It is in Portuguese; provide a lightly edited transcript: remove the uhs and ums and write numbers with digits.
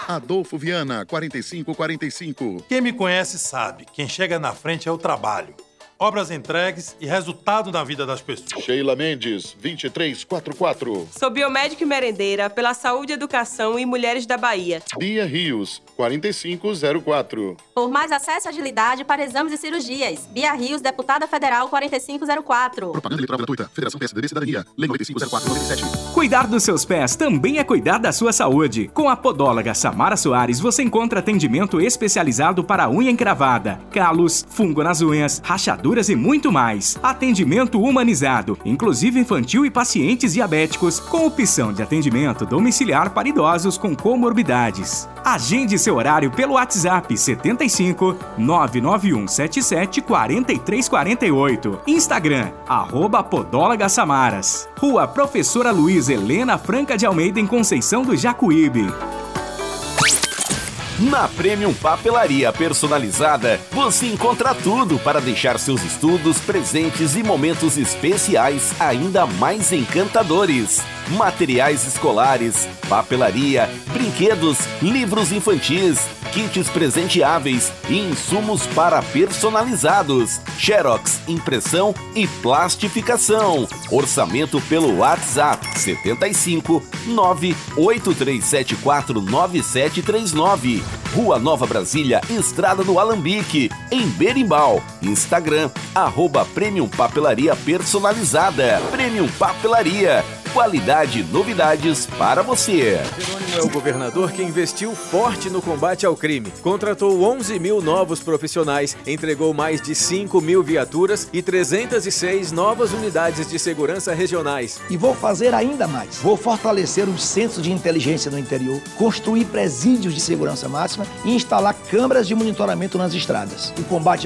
Adolfo Viana, 4545. Quem me conhece sabe, quem chega na frente é o trabalho. Obras entregues e resultado na vida das pessoas. Sheila Mendes, 2344. Sou biomédica e merendeira pela saúde, educação e mulheres da Bahia. Bia Rios, 4504. Por mais acesso e agilidade para exames e cirurgias. Bia Rios, deputada federal 4504. Propaganda eleitoral gratuita. Federação PSDB Cidadania. Lei 9504/97. Cuidar dos seus pés também é cuidar da sua saúde. Com a podóloga Samara Soares, você encontra atendimento especializado para unha encravada, calos, fungo nas unhas, rachaduras e muito mais. Atendimento humanizado, inclusive infantil e pacientes diabéticos, com opção de atendimento domiciliar para idosos com comorbidades. Agende seu horário pelo WhatsApp 75 991 77 4348. Instagram, @podóloga Samaras. Rua Professora Luiz Helena Franca de Almeida, em Conceição do Jacuíbe. Na Premium Papelaria Personalizada, você encontra tudo para deixar seus estudos, presentes e momentos especiais ainda mais encantadores. Materiais escolares, papelaria, brinquedos, livros infantis, kits presenteáveis e insumos para personalizados, xerox, impressão e plastificação. Orçamento pelo WhatsApp 75 98374 9739. Rua Nova Brasília, Estrada do Alambique, em Berimbau. Instagram, @Premium Papelaria Personalizada. Premium Papelaria. Qualidade e novidades para você. Jerônimo é o governador que investiu forte no combate ao crime. Contratou 11 mil novos profissionais, entregou mais de 5 mil viaturas e 306 novas unidades de segurança regionais. E vou fazer ainda mais. Vou fortalecer os centros de inteligência no interior, construir presídios de segurança máxima e instalar câmeras de monitoramento nas estradas. O combate